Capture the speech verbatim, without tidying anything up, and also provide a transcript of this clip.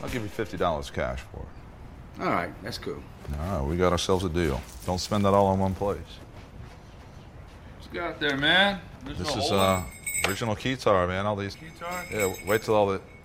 I'll give you fifty dollars cash for it. All right, that's cool. All right, we got ourselves a deal. Don't spend that all in one place. What's got there, man? There's This no is hole. uh, original keytar, man. All these. Guitar? Yeah, wait till all the